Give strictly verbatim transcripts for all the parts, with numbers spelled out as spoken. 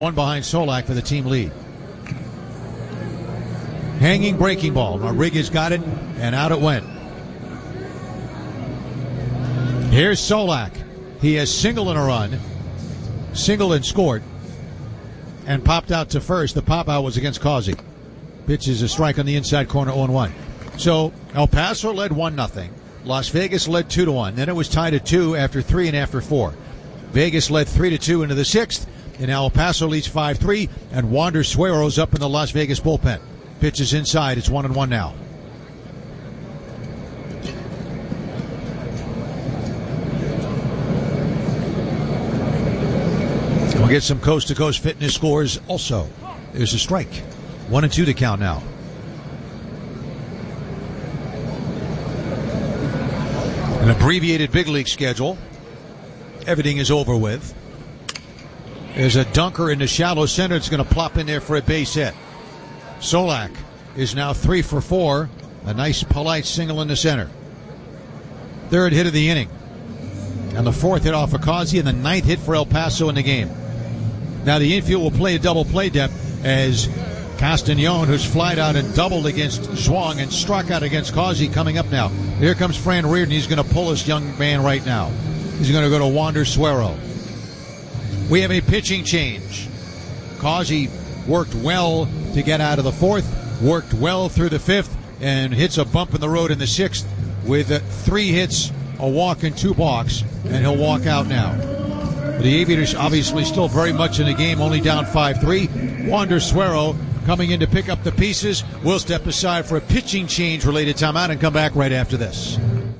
One behind Solak for the team lead. Hanging breaking ball. Rodriguez got it, and out it went. Here's Solak. He has singled in a run, singled and scored, and popped out to first. The pop out was against Causey. Pitches a strike on the inside corner, oh one. So El Paso led one nothing. Las Vegas led two to one. Then it was tied at two after three and after four. Vegas led three to two into the sixth. And El Paso leads five three, and Wander Suero's up in the Las Vegas bullpen. Pitches inside. It's one and one now. We'll get some coast-to-coast fitness scores also. There's a strike. One and two to count now. An abbreviated big league schedule. Everything is over with. There's a dunker in the shallow center. It's going to plop in there for a base hit. Solak is now three for four. A nice, polite single in the center. Third hit of the inning. And the fourth hit off of Causey, and the ninth hit for El Paso in the game. Now the infield will play a double play depth as Castañon, who's flied out and doubled against Zhuang and struck out against Causey, coming up now. Here comes Fran Reardon. He's going to pull this young man right now. He's going to go to Wander Suero. We have a pitching change. Causey worked well to get out of the fourth, worked well through the fifth, and hits a bump in the road in the sixth with three hits, a walk, and two balks, and he'll walk out now. The Aviators obviously still very much in the game, only down five three. Wander Suero coming in to pick up the pieces. We'll step aside for a pitching change-related timeout and come back right after this.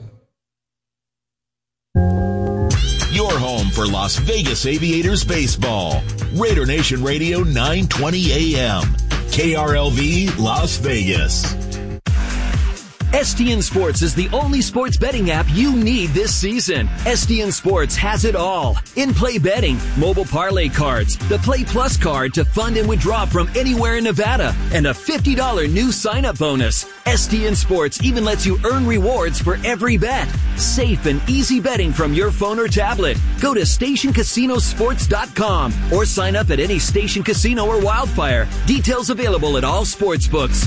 Your home for Las Vegas Aviators baseball. Raider Nation Radio nine twenty A M. K R L V Las Vegas. S T N Sports is the only sports betting app you need this season. S T N Sports has it all. In-play betting, mobile parlay cards, the Play Plus card to fund and withdraw from anywhere in Nevada, and a fifty dollars new sign-up bonus. S T N Sports even lets you earn rewards for every bet. Safe and easy betting from your phone or tablet. Go to station casino sports dot com or sign up at any Station Casino or Wildfire. Details available at all sports books.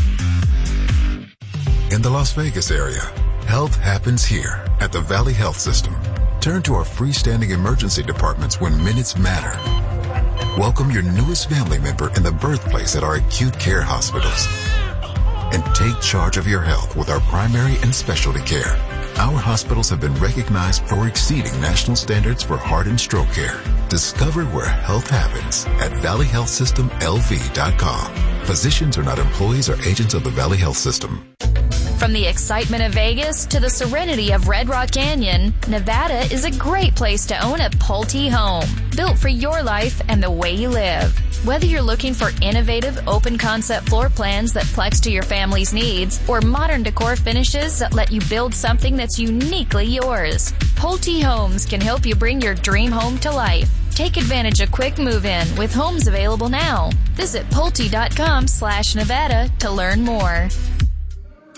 In the Las Vegas area, health happens here at the Valley Health System. Turn to our freestanding emergency departments when minutes matter. Welcome your newest family member in the birthplace at our acute care hospitals. And take charge of your health with our primary and specialty care. Our hospitals have been recognized for exceeding national standards for heart and stroke care. Discover where health happens at valley health system L V dot com. Physicians are not employees or agents of the Valley Health System. From the excitement of Vegas to the serenity of Red Rock Canyon, Nevada is a great place to own a Pulte home, built for your life and the way you live. Whether you're looking for innovative, open-concept floor plans that flex to your family's needs, or modern decor finishes that let you build something that's uniquely yours, Pulte Homes can help you bring your dream home to life. Take advantage of quick move-in with homes available now. Visit Pulte dot com slash Nevada to learn more.